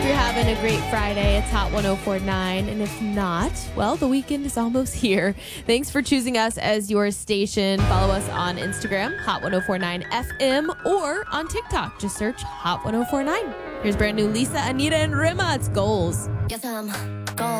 Hope you're having a great Friday. It's Hot 1049. And if not, well, the weekend is almost here. Thanks for choosing us as your station. Follow us on Instagram, Hot 1049 FM, or on TikTok. Just search Hot 1049. Here's brand new Lisa, Anita, and Rima. It's Goals. Guess I'm gone.